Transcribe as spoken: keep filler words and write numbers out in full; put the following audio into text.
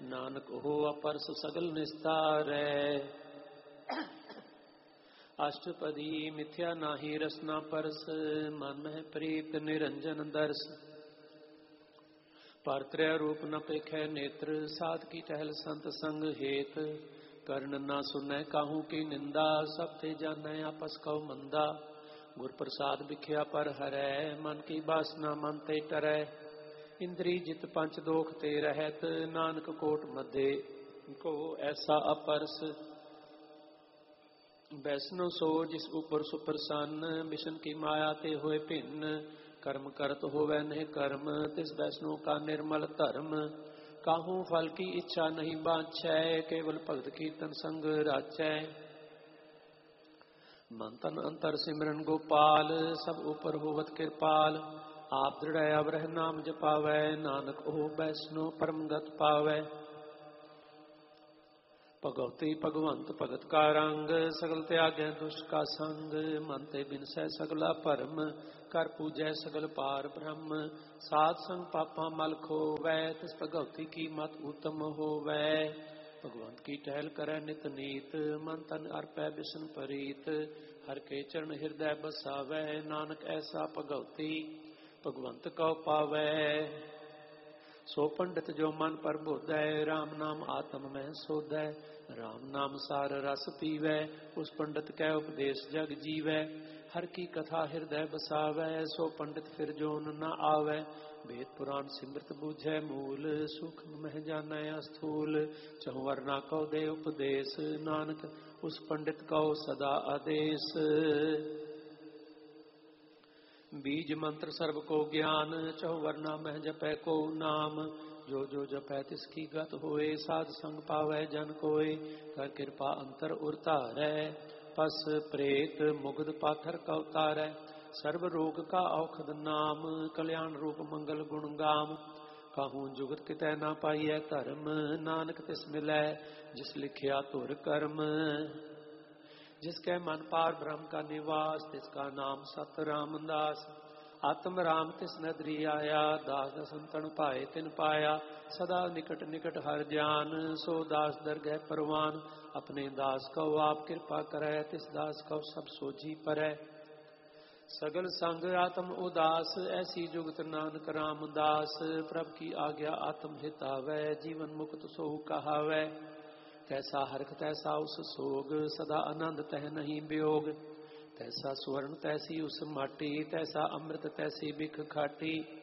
नानक हो अपरस सगल निस्तारै। अष्टपदी मिथ्या नाही रसना परस, मन मह प्रीत निरंजन दर्श। परत्रय रूप न पेखै नेत्र, साध की टहल संत संग हेत। कर्ण न सुनै काहू की निंदा, सब ते जानै आपस कौ मंदा। गुर प्रसाद बिख्या पर हरै, मन की बासना मन ते टरै। इंद्री जित पंच दोख ते रहत, नानक कोट मध्य को ऐसा अपरस। वैष्णो सो जिस ऊपर सुप्रसन्न, बिशन की माया ते होए भिन्न। कर्म करत होवै नहीं कर्म, तिस वैष्णो का निर्मल धर्म। काहू फल की इच्छा नहीं बांछै, केवल भगत कीर्तन संग राचै। मन तन अंतर सिमरन गोपाल, सब ऊपर होवत कृपाल। आप दृढ़ अवरह नाम जपावै, नानक ओ वैष्णो परम गत पावै। भगवती भगवंत भगत का रंग, सगल त्यागै दुष्ट का संग। मन ते बिनसै सगला भरम, कर पूजै सगल पार ब्रह्म। साध संग पापा मल खोवै, तिस भगवती की मत उत्तम होवै। भगवंत की टहल करै नित नीत, मन तन अर्पै बिसन परीत। हर के चरण हृदय बसावै, नानक ऐसा भगवती भगवंत कौ पावै। सो पंडित जो मन पर बोधै, राम नाम आत्म में सोधै। राम नाम सार रस पीवै, उस पंडित कै उपदेश जग जीवै। हर की कथा हृदय बसावै, सो पंडित फिर जोन न आवै। वेद पुराण सिमृत बूझै मूल, सूक्ष्म मह जानै स्थूल। चहुवर्ना कौ दे उपदेश, नानक उस पंडित कौ सदा आदेश। बीज मंत्र सर्व को ज्ञान, चहुवर्ना मह जपै को नाम। जो जो जपै तिसकी गत होए, साध संग पावै जन कोय। कर कृपा अंतर उरतारै, पस प्रेत मुग्ध पाथर का उतारै। सर्व रोग का औखद नाम, कल्याण रूप मंगल गुण गाम। काहू जुगत कितै ना पाइयै धर्म, नानक तिस मिलै जिस लिखिया तुर कर्म। जिसके मन पार ब्रह्म का निवास, तिसका नाम सत रामदास। आत्म राम तिस नदरी आया, दास दसंतन पाए तिन पाया। सदा निकट निकट हर जान, सो दास दरगह परवान। अपने दास को आप कृपा करै, तिस दास को सब सोझी परै। सगल संग आत्म उदास, ऐसी जुगत नानक रामदास। प्रभ की आज्ञा आत्म हितावै, जीवन मुक्त सो कहावै। कैसा हरख तैसा उस सोग, सदा आनंद तह नहीं वियोग। तैसा स्वर्ण तैसी उस माटी, तैसा अमृत तैसी बिख खाटी।